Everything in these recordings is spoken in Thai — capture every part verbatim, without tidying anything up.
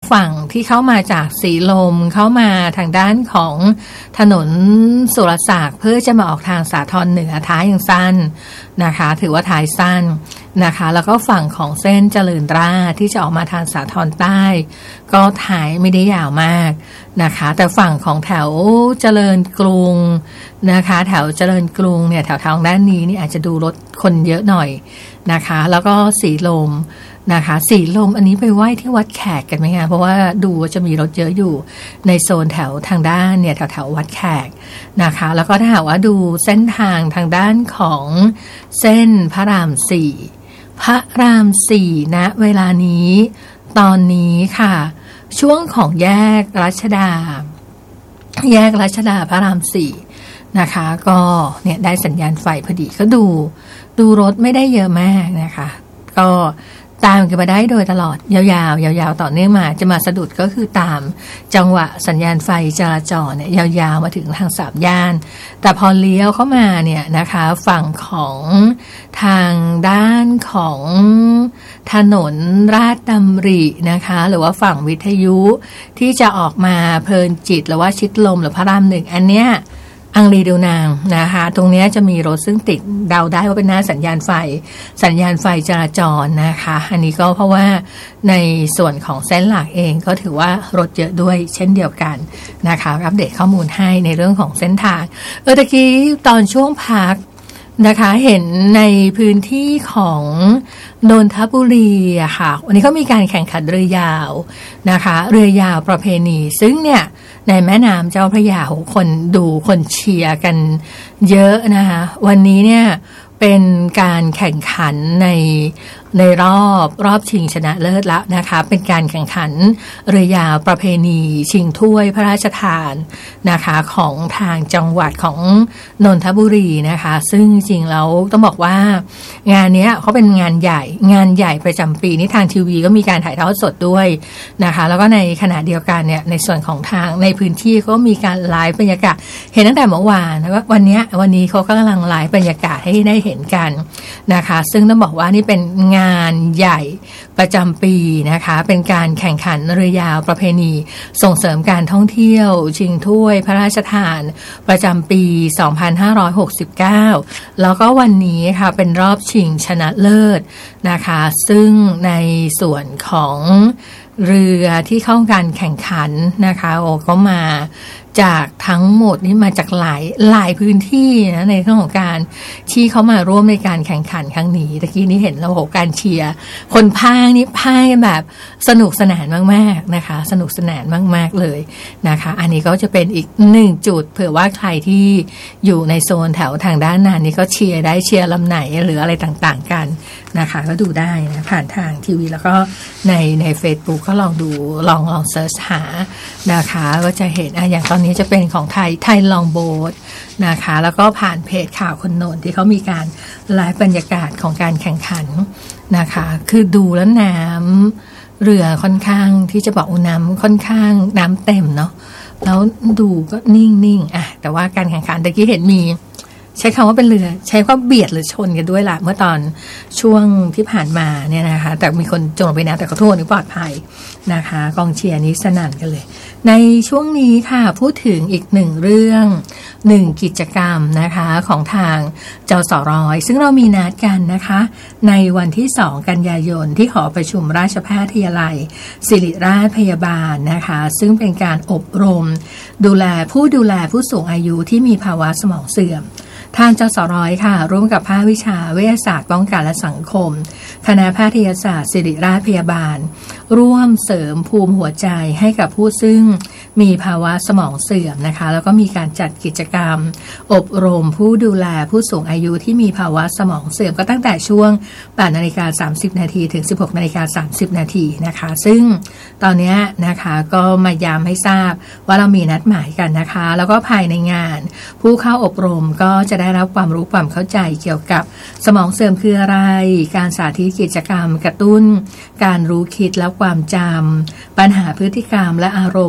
ฝั่งที่เข้ามาจากสีลมเข้ามาทางด้านของถนนสุรศักดิ์เพื่อจะมาออกทางสาทรเหนือท้ายยังสั้นนะคะถือว่าท้ายสั้นนะคะแล้วก็ฝั่งของเส้นเจริญราษฎร์ที่จะออกมาทางสาทรใต้ก็ท้ายไม่ได้ยาวมากนะคะแต่ฝั่งของแถวเจริญกรุงนะคะแถวเจริญกรุงเนี่ยแถวทางด้านนี้นี่อาจจะดูรถคนเยอะหน่อยนะคะแล้วก็สีลมนะคะสีลมอันนี้ไปไหว้ที่วัดแขกกันไหมคะเพราะว่าดูจะมีรถเยอะอยู่ในโซนแถวทางด้านเนี่ยแถวแถววัดแขกนะคะแล้วก็ถ้าหากว่าดูเส้นทางทางด้านของเส้นพระรามสี่พระรามสี่ณเวลานี้ตอนนี้ค่ะช่วงของแยกรัชดาแยกรัชดาพระรามสี่นะคะก็เนี่ยได้สัญญาณไฟพอดีก็ดูดูรถไม่ได้เยอะมากนะคะก็ตามกันมาได้โดยตลอดยาวๆยาวๆต่อเนื่องมาจะมาสะดุดก็คือตามจังหวะสัญญาณไฟจราจรเนี่ยยาวๆมาถึงทางสามย่านแต่พอเลี้ยวเข้ามาเนี่ยนะคะฝั่งของทางด้านของถนนราชดำรินะคะหรือว่าฝั่งวิทยุที่จะออกมาเพลินจิตหรือว่าชิดลมหรือพระรามหนึ่งอันเนี้ยอังรีดูนางนะคะตรงนี้จะมีรถซึ่งติดเดาได้ว่าเป็นหน้าสัญญาณไฟสัญญาณไฟจราจรนะคะอันนี้ก็เพราะว่าในส่วนของเส้นหลักเองก็ถือว่ารถเยอะด้วยเช่นเดียวกันนะคะอัปเดตข้อมูลให้ในเรื่องของเส้นทางเออตะกี้ตอนช่วงพักนะคะเห็นในพื้นที่ของนนทบุรีอะค่ะวันนี้เขามีการแข่งขันเรือยาวนะคะเรือยาวประเพณีซึ่งเนี่ยในแม่น้ำเจ้าพระยาคนดูคนเชียร์กันเยอะนะคะวันนี้เนี่ยเป็นการแข่งขันในในรอบรอบชิงชนะเลิศแล้วนะคะเป็นการแข่งขันเรือยาวประเพณีชิงถ้วยพระราชทานนะคะของทางจังหวัดของนนทบุรีนะคะซึ่งจริงๆแล้วต้องบอกว่างานนี้เขาเป็นงานใหญ่งานใหญ่ประจำปีนี้ทางทีวีก็มีการถ่ายทอดสดด้วยนะคะแล้วก็ในขณะเดียวกันเนี่ยในส่วนของทางในพื้นที่ก็มีการไลฟ์บรรยากาศเห็นตั้งแต่เมื่อวานนะว่าวันนี้วันนี้เขาก็กำลังไลฟ์บรรยากาศให้ได้เห็นกันนะคะซึ่งต้องบอกว่านี่เป็นงานใหญ่ประจำปีนะคะเป็นการแข่งขันเรือยาวประเพณีส่งเสริมการท่องเที่ยวชิงถ้วยพระราชทานประจำปีสองพันห้าร้อยหกสิบเก้าแล้วก็วันนี้ค่ะเป็นรอบชิงชนะเลิศนะคะซึ่งในส่วนของเรือที่เข้าการแข่งขันนะคะโอ้ก็มาจากทั้งหมดนี่มาจากหลายหลายพื้นที่นะในเรื่องของการที่เขามาร่วมในการแข่งขันครั้งนี้ตะกี้นี้เห็นแล้วโหการเชียร์คนพากย์นี่พากย์แบบสนุกสนานมากๆนะคะสนุกสนานมากๆเลยนะคะอันนี้ก็จะเป็นอีกหนึ่งจุดเผื่อว่าใครที่อยู่ในโซนแถวทางด้านนั้นนี่ก็เชียร์ได้เชียร์ลำไหนหรืออะไรต่างๆกันนะคะก็ดูได้นะผ่านทางทีวีแล้วก็ในใน Facebook ก็ลองดูลองลองเสิร์ชหานะคะก็จะเห็นอ่ะอย่างตอนนี้จะเป็นของไทยไทยลองโบ๊ทนะคะแล้วก็ผ่านเพจข่าวคนโนนที่เขามีการไลฟ์บรรยากาศของการแข่งขันนะคะคือดูแล้วน้ำเรือค่อนข้างที่จะบอกอุน้ำค่อนข้างน้ำเต็มเนาะแล้วดูก็นิ่งๆอ่ะแต่ว่าการแข่งขันตะกี้เห็นมีใช้คำว่าเป็นเรือใช้คำว่าเบียดหรือชนกันด้วยล่ะเมื่อตอนช่วงที่ผ่านมาเนี่ยนะคะแต่มีคนจมลงไปนะแต่ขอโทษนี่ปลอดภัยนะคะกองเชียร์นี้สนั่นกันเลยในช่วงนี้ค่ะพูดถึงอีกหนึ่งเรื่องหนึ่งกิจกรรมนะคะของทางจสร้อยซึ่งเรามีนัดกันนะคะในวันที่สองกันยายนที่หอประชุมราชภัฏวิทยาลัยศิริราชพยาบาลนะคะซึ่งเป็นการอบรมดูแลผู้ดูแลผู้สูงอายุที่มีภาวะสมองเสื่อมทางจสร้อยค่ะร่วมกับภาควิชาวิทยาศาสตร์ป้องกันและสังคมคณะแพทยศาสตร์ศิริราชพยาบาลร่วมเสริมภูมิหัวใจให้กับผู้ซึ่งมีภาวะสมองเสื่อมนะคะแล้วก็มีการจัดกิจกรรมอบรมผู้ดูแลผู้สูงอายุที่มีภาวะสมองเสื่อมก็ตั้งแต่ช่วง แปดนาฬิกาสามสิบนาทีถึง สิบหกนาฬิกาสามสิบนาทีนะคะซึ่งตอนนี้นะคะก็มาย้ำให้ทราบว่าเรามีนัดหมายกันนะคะแล้วก็ภายในงานผู้เข้าอบรมก็จะได้รับความรู้ความเข้าใจเกี่ยวกับสมองเสื่อมคืออะไรการสาธิตกิจกรรมกระตุ้นการรู้คิดและความจำปัญหาพฤติกรรมและอารมณ์ของผู้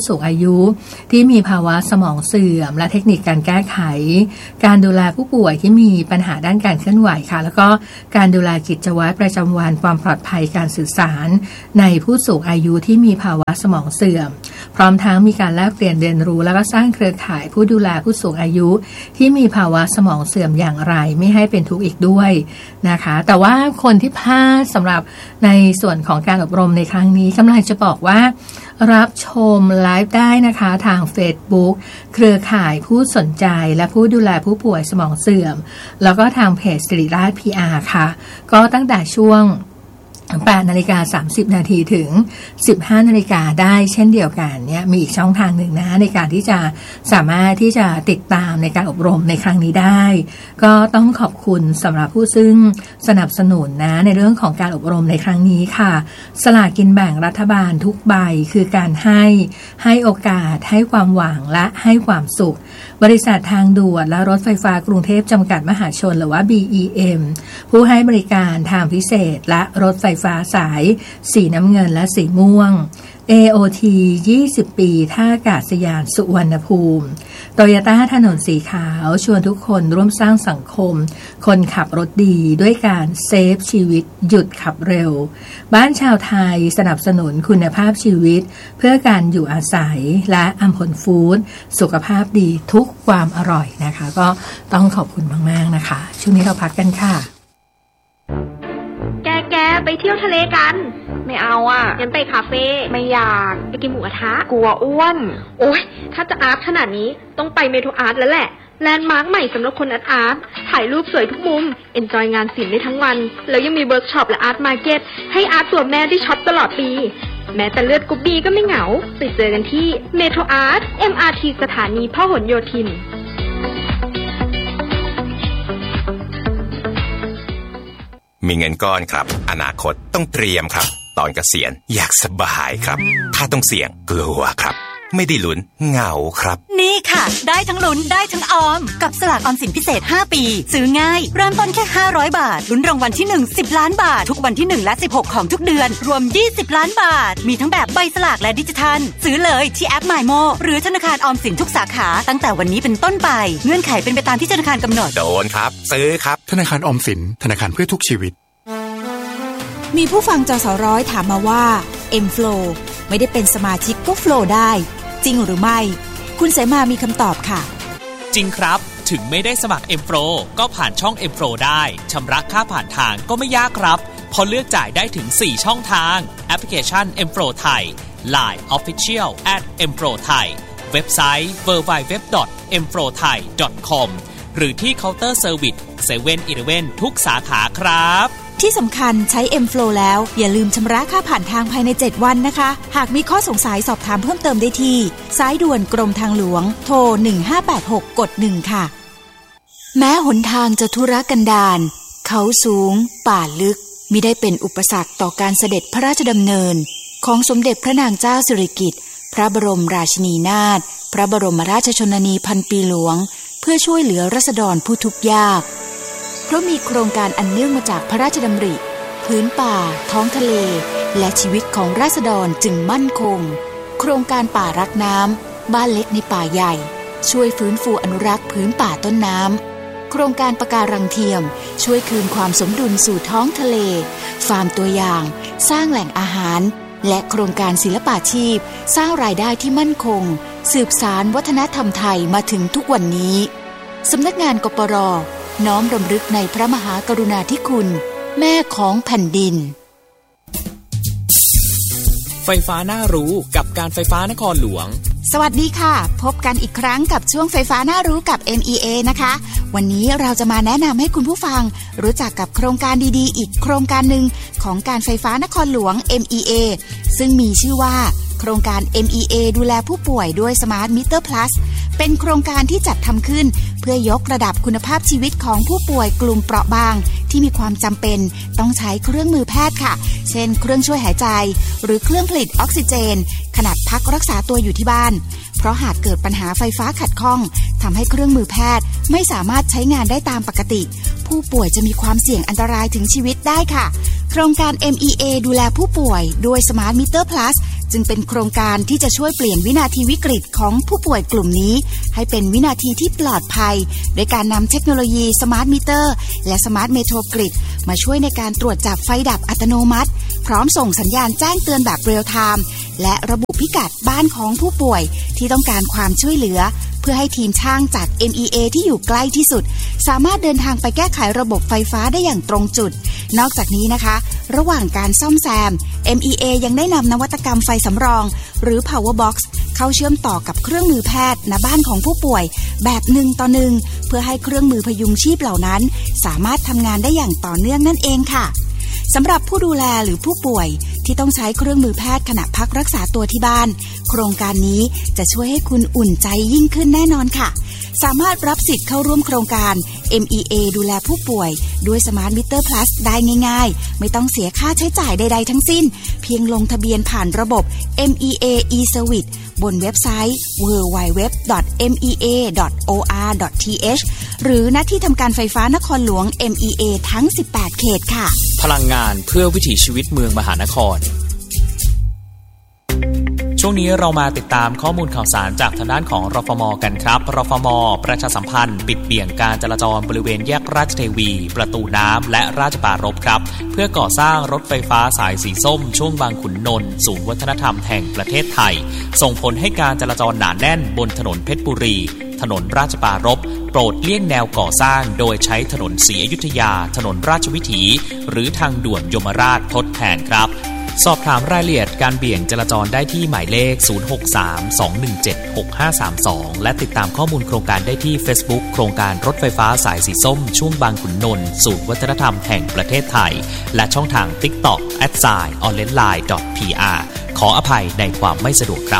สูงอายุที่มีภาวะสมองเสื่อมและเทคนิคการแก้ไขการดูแลผู้ป่วยที่มีปัญหาด้านการเคลื่อนไหวค่ะแล้วก็การดูแลกิจวัตรประจำวันความปลอดภัยการสื่อสารในผู้สูงอายุที่มีภาวะสมองเสื่อมพร้อมทั้งมีการแลกเปลี่ยนเรียนรู้แล้วก็สร้างเครือข่ายผู้ดูแลผู้สูงอายุที่มีภาวะสมองเสื่อมอย่างไรไม่ให้เป็นทุกข์อีกด้วยนะคะแต่ว่าคนที่พลาดสำหรับในส่วนของการอบรมในครั้งนี้กำลังจะบอกว่ารับชมไลฟ์ได้นะคะทาง Facebook เครือข่ายผู้สนใจและผู้ดูแลผู้ป่วยสมองเสื่อมแล้วก็ทางเพจสิริราช พี อาร์ ค่ะก็ตั้งแต่ช่วงแปดนาฬิกาสามสิบนาทีถึงสิบห้านาฬิกาได้เช่นเดียวกันเนี่ยมีอีกช่องทางหนึ่งนะในการที่จะสามารถที่จะติดตามในการอบรมในครั้งนี้ได้ก็ต้องขอบคุณสำหรับผู้ซึ่งสนับสนุนนะในเรื่องของการอบรมในครั้งนี้ค่ะสลากกินแบ่งรัฐบาลทุกใบคือการให้ให้โอกาสให้ความหวังและให้ความสุขบริษัททางด่วนและรถไฟฟ้ากรุงเทพจำกัดมหาชนหรือว่า บี อี เอ็ม ผู้ให้บริการทางพิเศษและรถไฟฟ้าสายสีน้ำเงินและสีม่วง เอ โอ ที ยี่สิบ ปีท่าอากาศยานสุวรรณภูมิโตโยต้าถนนสีขาวชวนทุกคนร่วมสร้างสังคมคนขับรถดีด้วยการเซฟชีวิตหยุดขับเร็วบ้านชาวไทยสนับสนุนคุณภาพชีวิตเพื่อการอยู่อาศัยและอัมพลฟู้ดสุขภาพดีทุกความอร่อยนะคะก็ต้องขอบคุณมากๆนะคะช่วงนี้เราพักกันค่ะแกแกไปเที่ยวทะเลกันไม่เอาอ่ะงั้นไปคาเฟ่ไม่อยากไปกินหมูกระทะกลัวอ้วนโอ๊ยถ้าจะอาร์ตขนาดนี้ต้องไปเมโทรอาร์ตแล้วแหละแลนด์มาร์คใหม่สำหรับคนอาร์ตอาร์ตถ่ายรูปสวยทุกมุมเอนจอยงานศิลป์ได้ทั้งวันแล้วยังมีเวิร์กช็อปและอาร์ตมาร์เก็ตให้อาร์ตตัวแม่ได้ช็อปตลอดปีแม้แต่เลือดกรุ๊ปบีก็ไม่เหงาไปเจอกันที่เมโทรอาร์ต เอ็ม อาร์ ที สถานีพหลโยธินมีเงินก้อนครับอนาคตต้องเตรียมครับตอนเกษียณอยากสบายครับถ้าต้องเสี่ยงกลัวครับไม่ได้ลุ้นเหงาครับนี่ค่ะได้ทั้งลุ้นได้ทั้งออมกับสลากออมสินพิเศษห้าปีซื้อง่ายเริ่มต้นแค่ห้าร้อยบาทลุ้นรางวัลที่หนึ่ง สิบล้านบาททุกวันที่หนึ่งและสิบหกของทุกเดือนรวมยี่สิบล้านบาทมีทั้งแบบใบสลากและดิจิทัลซื้อเลยที่แอป MyMo หรือธนาคารออมสินทุกสาขาตั้งแต่วันนี้เป็นต้นไปเงื่อนไขเป็นไปตามที่ธนาคารกำหนดโดนครับซื้อครับธนาคารออมสินธนาคารเพื่อทุกชีวิตมีผู้ฟังจสร้อยถามมาว่า M-Flow ไม่ได้เป็นสมาชิกก็ Flow ได้จริงหรือไม่คุณเสมามีคำตอบค่ะจริงครับถึงไม่ได้สมัคร M-Flow ก็ผ่านช่อง M-Flow ได้ชำระค่าผ่านทางก็ไม่ยากครับพอเลือกจ่ายได้ถึงสี่ช่องทางแอปพลิเคชัน M-Flow ไทย ไลน์ Official แอท เอ็ม โฟลว์ ไทย เว็บไซต์ ดับเบิลยู ดับเบิลยู ดับเบิลยู ดอท เอ็ม โฟลว์ ไทย ดอท คอม หรือที่เคาน์เตอร์เซอร์วิส เซเว่น อีเลฟเว่น ทุกสาขาครับที่สำคัญใช้ M-Flow แล้วอย่าลืมชำระค่าผ่านทางภายในเจ็ดวันนะคะหากมีข้อสงสัยสอบถามเพิ่มเติมได้ที่สายด่วนกรมทางหลวงโทรหนึ่งห้าแปดหกกดหนึ่งค่ะแม้หนทางจะทุรกันดารเขาสูงป่าลึกมิได้เป็นอุปสรรคต่อการเสด็จพระราชดำเนินของสมเด็จพระนางเจ้าสิริกิติ์พระบรมราชินีนาถพระบรมราชชนนีพันปีหลวงเพื่อช่วยเหลือราษฎรผู้ทุกข์ยากเพราะมีโครงการอันเนื่องมาจากพระราชดำริพื้นป่าท้องทะเลและชีวิตของราษฎรจึงมั่นคงโครงการป่ารักน้ำบ้านเล็กในป่าใหญ่ช่วยฟื้นฟูอนุรักษ์พื้นป่าต้นน้ำโครงการปะการังเทียมช่วยคืนความสมดุลสู่ท้องทะเลฟาร์มตัวอย่างสร้างแหล่งอาหารและโครงการศิลปาชีพสร้างรายได้ที่มั่นคงสืบสานวัฒนธรรมไทยมาถึงทุกวันนี้สำนักงานกปร.น้อมรำลึกในพระมหากรุณาธิคุณแม่ของแผ่นดินไฟฟ้าน่ารู้กับการไฟฟ้านครหลวงสวัสดีค่ะพบกันอีกครั้งกับช่วงไฟฟ้าน่ารู้กับ เอ็ม อี เอ นะคะวันนี้เราจะมาแนะนำให้คุณผู้ฟังรู้จักกับโครงการดีๆอีกโครงการหนึ่งของการไฟฟ้านครหลวง เอ็ม อี เอ ซึ่งมีชื่อว่าโครงการ เอ็ม อี เอ ดูแลผู้ป่วยด้วย Smart Meter Plus เป็นโครงการที่จัดทำขึ้นเพื่อยกระดับคุณภาพชีวิตของผู้ป่วยกลุ่มเปราะบางที่มีความจำเป็นต้องใช้เครื่องมือแพทย์ค่ะเช่นเครื่องช่วยหายใจหรือเครื่องผลิตออกซิเจนขณะพักรักษาตัวอยู่ที่บ้านเพราะหากเกิดปัญหาไฟฟ้าขัดข้องทำให้เครื่องมือแพทย์ไม่สามารถใช้งานได้ตามปกติผู้ป่วยจะมีความเสี่ยงอันตรายถึงชีวิตได้ค่ะโครงการ เอ็ม อี เอ ดูแลผู้ป่วยด้วย Smart Meter Plus จจึงเป็นโครงการที่จะช่วยเปลี่ยนวินาทีวิกฤตของผู้ป่วยกลุ่มนี้ให้เป็นวินาทีที่ปลอดภัยโดยการนำเทคโนโลยีสมาร์ทมิเตอร์และสมาร์ทเมโทรกริดมาช่วยในการตรวจจับไฟดับอัตโนมัติพร้อมส่งสัญญาณแจ้งเตือนแบบเรียลไทม์และระบุพิกัดบ้านของผู้ป่วยที่ต้องการความช่วยเหลือเพื่อให้ทีมช่างจาก เอ็ม อี เอ ที่อยู่ใกล้ที่สุดสามารถเดินทางไปแก้ไขระบบไฟฟ้าได้อย่างตรงจุดนอกจากนี้นะคะระหว่างการซ่อมแซม เอ็ม อี เอ ยังได้นำนวัตกรรมไฟสำรองหรือ Power Box เข้าเชื่อมต่อกับเครื่องมือแพทย์ณบ้านของผู้ป่วยแบบหนึ่งต่อหนึ่งเพื่อให้เครื่องมือพยุงชีพเหล่านั้นสามารถทำงานได้อย่างต่อเนื่องนั่นเองค่ะสำหรับผู้ดูแลหรือผู้ป่วยที่ต้องใช้เครื่องมือแพทย์ขณะพักรักษาตัวที่บ้านโครงการนี้จะช่วยให้คุณอุ่นใจยิ่งขึ้นแน่นอนค่ะสามารถรับสิทธิ์เข้าร่วมโครงการ เอ็ม อี เอ ดูแลผู้ป่วยด้วย Smart Meter Plus ได้ง่ายๆไม่ต้องเสียค่าใช้จ่ายใดๆทั้งสิ้นเพียงลงทะเบียนผ่านระบบ เอ็ม อี เอ e-service บนเว็บไซต์ ดับเบิลยู ดับเบิลยู ดับเบิลยู ดอท เอ็ม อี เอ ดอท โอ อาร์ ดอท ที เอช หรือณที่ทำการไฟฟ้านครหลวง เอ็ม อี เอ ทั้งสิบแปดเขตค่ะพลังงานเพื่อวิถีชีวิตเมืองมหานครช่วงนี้เรามาติดตามข้อมูลข่าวสารจากทางด้านของรฟม.กันครับรฟม.ประชาสัมพันธ์ปิดเบี่ยงการจราจรบริเวณแยกราชเทวีประตูน้ำและราชปรารภครับเพื่อก่อสร้างรถไฟฟ้าสายสีส้มช่วงบางขุนนนท์ศูนย์วัฒนธรรมแห่งประเทศไทยส่งผลให้การจราจรหนาแน่นบนถนนเพชรบุรีถนนราชปรารภโปรดเลี่ยงแนวก่อสร้างโดยใช้ถนนศรีอยุธยาถนนราชวิถีหรือทางด่วนยมราชทดแทนครับสอบถามรายละเอียดการเบี่ยงจราจรได้ที่หมายเลขศูนย์ หก สาม สอง หนึ่ง เจ็ด หก ห้า สาม สองและติดตามข้อมูลโครงการได้ที่ Facebook โครงการรถไฟฟ้าสายสีส้มช่วงบางขุนนนท์ศูนย์วัฒนธรรมแห่งประเทศไทยและช่องทาง TikTok แอท ไซน์ ออนไลน์ไลน์ ดอท พี อาร์ ขออภัยในความไม่สะดวกครับ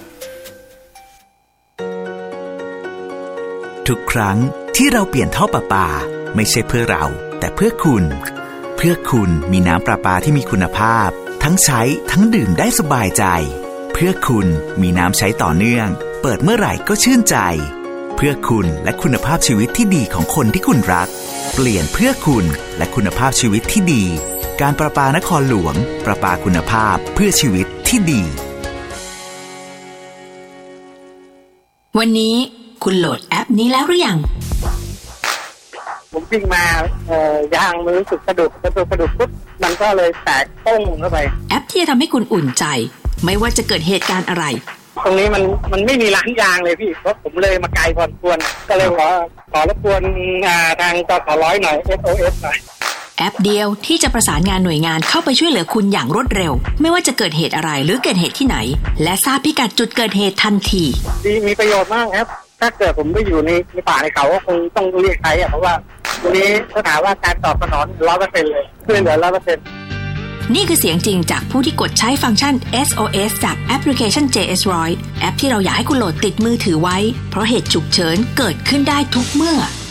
ทุกครั้งที่เราเปลี่ยนท่อประปาไม่ใช่เพื่อเราแต่เพื่อคุณเพื่อคุณมีน้ำประปาที่มีคุณภาพทั้งใช้ทั้งดื่มได้สบายใจเพื่อคุณมีน้ำใช้ต่อเนื่องเปิดเมื่อไหร่ก็ชื่นใจเพื่อคุณและคุณภาพชีวิตที่ดีของคนที่คุณรักเปลี่ยนเพื่อคุณและคุณภาพชีวิตที่ดีการประปานครหลวงประปาคุณภาพเพื่อชีวิตที่ดีวันนี้คุณโหลดแอปนี้แล้วหรือยังผมวิ่งมาเอ่อยางมือรู้สึกกระดุกกระดุกกระดุกปุ๊บมันก็เลยแตกต้งเข้าไปแอปที่จะทำให้คุณอุ่นใจไม่ว่าจะเกิดเหตุการณ์อะไรตรงนี้มันมันไม่มีร้านยางเลยพี่เพราะผมเลยมาไกลพอควรก็เลยขอขอรบกวนทางจสร้อยหน่อย เอส โอ เอส หน่อยแอปเดียวที่จะประสานงานหน่วยงานเข้าไปช่วยเหลือคุณอย่างรวดเร็วไม่ว่าจะเกิดเหตุอะไรหรือเกิดเหตุที่ไหนและทราบพิกัดจุดเกิดเหตุทันทีมีประโยชน์มากครับถ้าเกิดผมไปอยู่ในในป่าในเขาก็คงต้องเรียกใครอ่ะเพราะว่าวันนี้เขาถามว่าการตอบสนอง ร้อยเปอร์เซ็นต์ เลยช่วยเหลือ ร้อยเปอร์เซ็นต์นี่คือเสียงจริงจากผู้ที่กดใช้ฟังก์ชัน เอส โอ เอส จากแอปพลิเคชัน เจ เอส หนึ่งร้อย แอปที่เราอยากให้คุณโหลดติดมือถือไว้เพราะเหตุฉุกเฉินเกิดขึ้นได้ทุกเมื่อ